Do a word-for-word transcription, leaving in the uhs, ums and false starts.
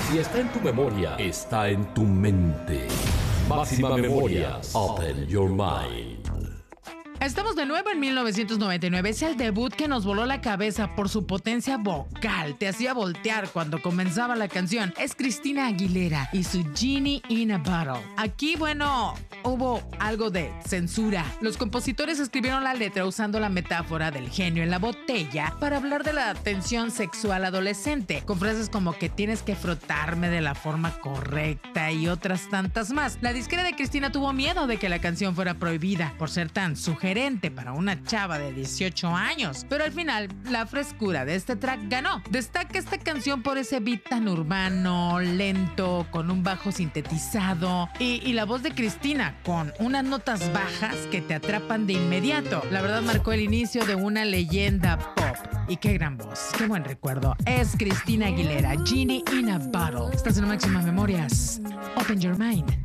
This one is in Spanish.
Si está en tu memoria, está en tu mente. Máxima Memorias. Open your mind. Estamos de nuevo en mil novecientos noventa y nueve. Es el debut que nos voló la cabeza por su potencia vocal. Te hacía voltear cuando comenzaba la canción. Es Christina Aguilera y su Genie in a Bottle. Aquí, bueno, hubo algo de censura. Los compositores escribieron la letra usando la metáfora del genio en la botella para hablar de la tensión sexual adolescente, con frases como que tienes que frotarme de la forma correcta y otras tantas más. La disquera de Christina tuvo miedo de que la canción fuera prohibida por ser tan sugerente para una chava de dieciocho años, pero al final la frescura de este track ganó. Destaca esta canción por ese beat tan urbano, lento, con un bajo sintetizado y, y la voz de Christina con unas notas bajas que te atrapan de inmediato. La verdad marcó el inicio de una leyenda pop. Y qué gran voz, qué buen recuerdo. Es Christina Aguilera, Genie in a Bottle. Estás en Máxima Memorias. Open your mind.